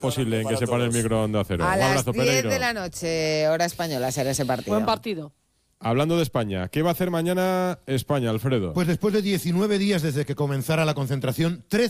posible en que se pare el micro Onda Cero. A Un las abrazo, 10 Pereiro. de la noche, hora española, será ese partido. Buen partido. Hablando de España, ¿qué va a hacer mañana España, Alfredo? Pues después de 19 días desde que comenzara la concentración, 13